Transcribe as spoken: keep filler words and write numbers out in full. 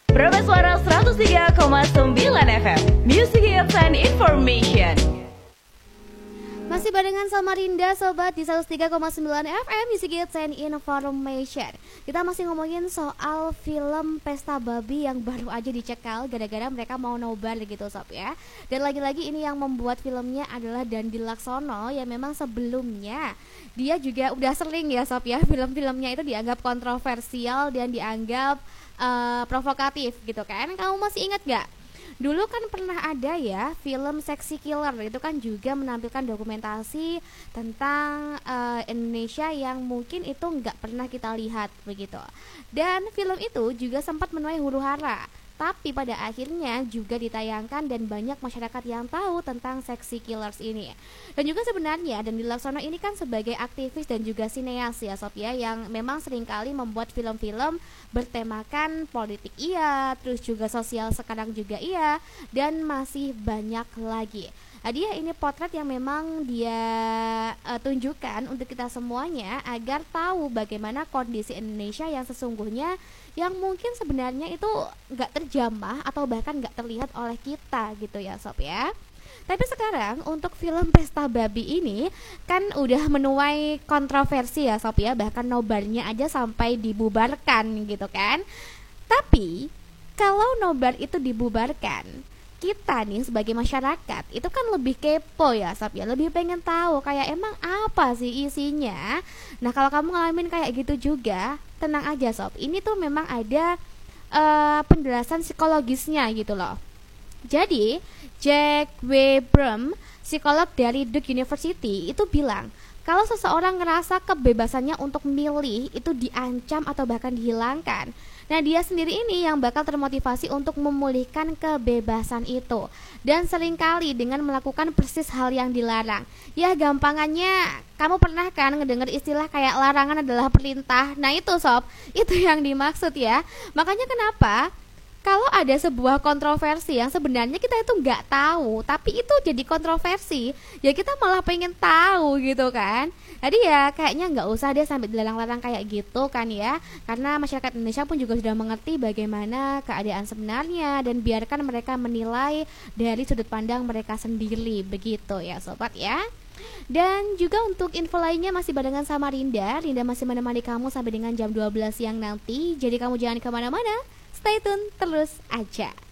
Berapa Suara seratus tiga koma sembilan F M, Music Hits and Information. Masih barengan sama Rinda Sobat di seratus tiga koma sembilan F M Music Hits and Information. Kita masih ngomongin soal film Pesta Babi yang baru aja dicekal gara-gara mereka mau nobar gitu Sob ya. Dan lagi-lagi ini yang membuat filmnya adalah Dandi Laksono, yang memang sebelumnya dia juga udah sering ya Sob ya, film-filmnya itu dianggap kontroversial dan dianggap uh, provokatif gitu kan. Kamu masih ingat gak? Dulu kan pernah ada ya film Sexy Killer, itu kan juga menampilkan dokumentasi tentang uh, Indonesia yang mungkin itu nggak pernah kita lihat begitu. Dan film itu juga sempat menuai huru-hara, tapi pada akhirnya juga ditayangkan dan banyak masyarakat yang tahu tentang Sexy Killers ini. Dan juga sebenarnya Dandi Laksono ini kan sebagai aktivis dan juga sineas ya Sob ya, yang memang seringkali membuat film-film bertemakan politik iya, terus juga sosial sekarang juga iya, dan masih banyak lagi. Nah, dia ini potret yang memang dia uh, tunjukkan untuk kita semuanya agar tahu bagaimana kondisi Indonesia yang sesungguhnya, yang mungkin sebenarnya itu nggak terjamah atau bahkan nggak terlihat oleh kita gitu ya Sob ya. Tapi sekarang untuk film Pesta Babi ini kan udah menuai kontroversi ya Sob ya, bahkan nobarnya aja sampai dibubarkan gitu kan. Tapi kalau nobar itu dibubarkan, kita nih sebagai masyarakat itu kan lebih kepo ya Sob ya, lebih pengen tahu kayak emang apa sih isinya. Nah kalau kamu ngalamin kayak gitu juga, tenang aja Sob, ini tuh memang ada uh, penjelasan psikologisnya gitu loh. Jadi Jack W. Brum, psikolog dari Duke University, itu bilang kalau seseorang ngerasa kebebasannya untuk milih itu diancam atau bahkan dihilangkan, nah dia sendiri ini yang bakal termotivasi untuk memulihkan kebebasan itu. Dan seringkali dengan melakukan persis hal yang dilarang. Ya gampangannya, kamu pernah kan ngedenger istilah kayak larangan adalah perintah. Nah itu Sob, itu yang dimaksud ya. Makanya kenapa kalau ada sebuah kontroversi yang sebenarnya kita itu nggak tahu, tapi itu jadi kontroversi, ya kita malah pengen tahu gitu kan. Jadi ya kayaknya nggak usah deh sampai dilarang-larang kayak gitu kan ya, karena masyarakat Indonesia pun juga sudah mengerti bagaimana keadaan sebenarnya, dan biarkan mereka menilai dari sudut pandang mereka sendiri begitu ya Sobat ya. Dan juga untuk info lainnya masih barengan sama Rinda. Rinda masih menemani kamu sampai dengan jam dua belas siang nanti. Jadi kamu jangan kemana-mana, stay tune terus aja.